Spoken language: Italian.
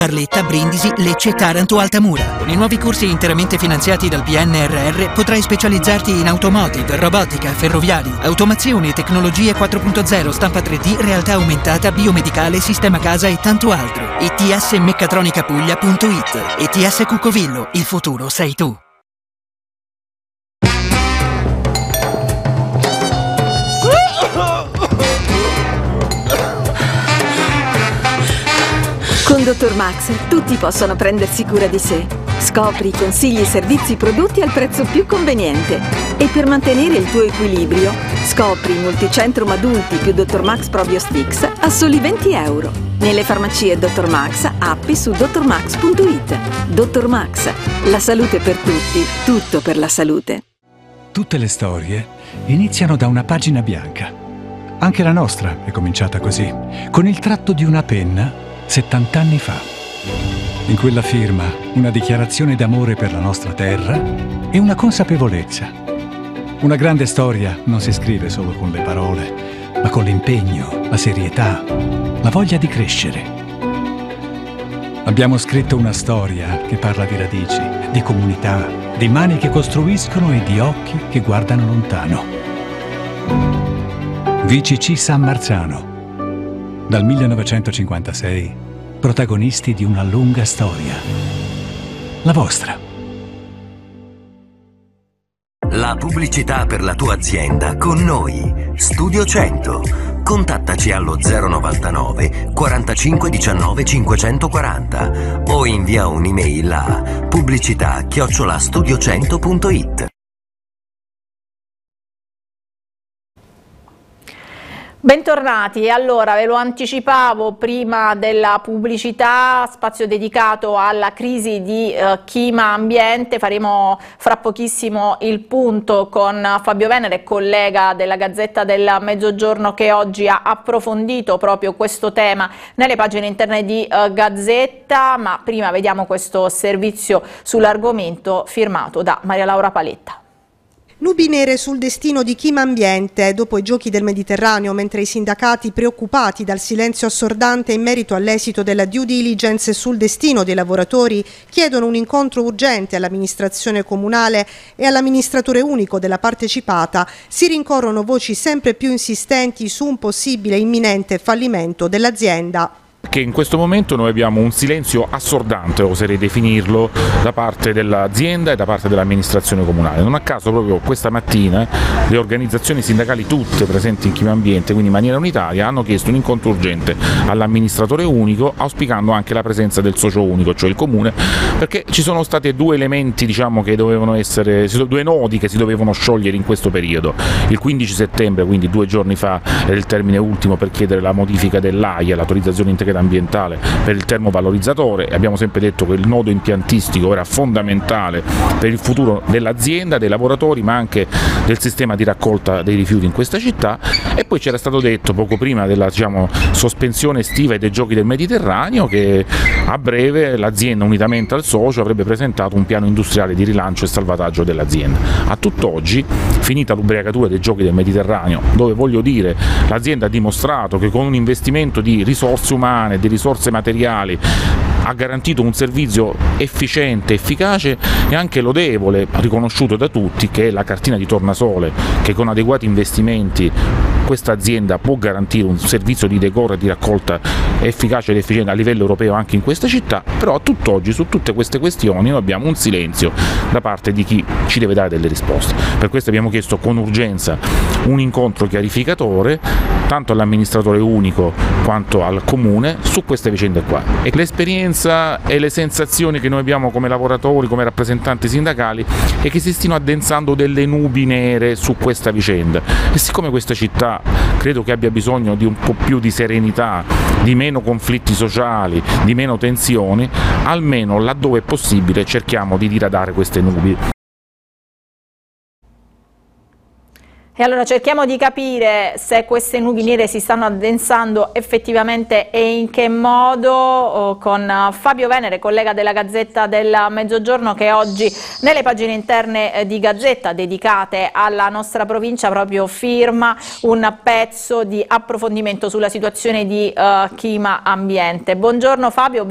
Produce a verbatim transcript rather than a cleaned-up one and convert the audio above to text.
Barletta, Brindisi, Lecce, Taranto, Altamura. Con i nuovi corsi interamente finanziati dal P N R R potrai specializzarti in automotive, robotica, ferroviari, automazione, tecnologie quattro punto zero, stampa tre D, realtà aumentata, biomedicale, sistema casa e tanto altro. I T S meccatronica puglia punto it. E T S Cuccovillo, il futuro sei tu. Con Dottor Max tutti possono prendersi cura di sé. Scopri consigli, servizi, prodotti al prezzo più conveniente. E per mantenere il tuo equilibrio, scopri Multicentrum Adulti più Dottor Max Probio Stix a soli venti euro. Nelle farmacie Dottor Max, app su dottor max punto it. Dottor Max, la salute per tutti, tutto per la salute. Tutte le storie iniziano da una pagina bianca. Anche la nostra è cominciata così, con il tratto di una penna settanta anni fa. In quella firma, una dichiarazione d'amore per la nostra terra e una consapevolezza. Una grande storia non si scrive solo con le parole, ma con l'impegno, la serietà, la voglia di crescere. Abbiamo scritto una storia che parla di radici, di comunità, di mani che costruiscono e di occhi che guardano lontano. V C C San Marzano. Dal millenovecentocinquantasei, protagonisti di una lunga storia. La vostra. La pubblicità per la tua azienda con noi. Studio cento. Contattaci allo zero novantanove quarantacinque diciannove cinquecentoquaranta o invia un'email a pubblicità chiocciola studio cento punto it. Bentornati, allora ve lo anticipavo prima della pubblicità, spazio dedicato alla crisi di eh, clima ambiente. Faremo fra pochissimo il punto con Fabio Venere, collega della Gazzetta del Mezzogiorno, che oggi ha approfondito proprio questo tema nelle pagine interne di eh, Gazzetta, ma prima vediamo questo servizio sull'argomento firmato da Maria Laura Paletta. Nubi nere sul destino di Clima Ambiente dopo i giochi del Mediterraneo, mentre i sindacati, preoccupati dal silenzio assordante in merito all'esito della due diligence sul destino dei lavoratori, chiedono un incontro urgente all'amministrazione comunale e all'amministratore unico della partecipata, si rincorrono voci sempre più insistenti su un possibile imminente fallimento dell'azienda. Che in questo momento noi abbiamo un silenzio assordante, oserei definirlo, da parte dell'azienda e da parte dell'amministrazione comunale. Non a caso proprio questa mattina le organizzazioni sindacali tutte presenti in Clima Ambiente, quindi in maniera unitaria, hanno chiesto un incontro urgente all'amministratore unico, auspicando anche la presenza del socio unico, cioè il comune, perché ci sono stati due elementi, diciamo, che dovevano essere, due nodi che si dovevano sciogliere in questo periodo. Il quindici settembre, quindi due giorni fa, era il termine ultimo per chiedere la modifica dell'A I A, l'autorizzazione integrata ambientale per il termovalorizzatore, e abbiamo sempre detto che il nodo impiantistico era fondamentale per il futuro dell'azienda, dei lavoratori, ma anche del sistema di raccolta dei rifiuti in questa città. E poi c'era stato detto poco prima della, diciamo, sospensione estiva e dei giochi del Mediterraneo che a breve l'azienda, unitamente al socio, avrebbe presentato un piano industriale di rilancio e salvataggio dell'azienda. A tutt'oggi, finita l'ubriacatura dei giochi del Mediterraneo, dove, voglio dire, l'azienda ha dimostrato che con un investimento di risorse umane, di risorse materiali, ha garantito un servizio efficiente, efficace e anche lodevole, riconosciuto da tutti, che è la cartina di tornasole, che con adeguati investimenti questa azienda può garantire un servizio di decoro e di raccolta efficace ed efficiente a livello europeo anche in questa città. Però a tutt'oggi su tutte queste questioni noi abbiamo un silenzio da parte di chi ci deve dare delle risposte. Per questo abbiamo chiesto con urgenza un incontro chiarificatore tanto all'amministratore unico quanto al comune su queste vicende qua. E l'esperienza e le sensazioni che noi abbiamo come lavoratori, come rappresentanti sindacali, è che si stiano addensando delle nubi nere su questa vicenda. E siccome questa città credo che abbia bisogno di un po' più di serenità, di meno conflitti sociali, di meno tensioni, almeno laddove è possibile cerchiamo di diradare queste nubi. E allora cerchiamo di capire se queste nubi nere si stanno addensando effettivamente e in che modo, con Fabio Venere, collega della Gazzetta del Mezzogiorno, che oggi nelle pagine interne di Gazzetta dedicate alla nostra provincia proprio firma un pezzo di approfondimento sulla situazione di uh, clima ambiente. Buongiorno Fabio.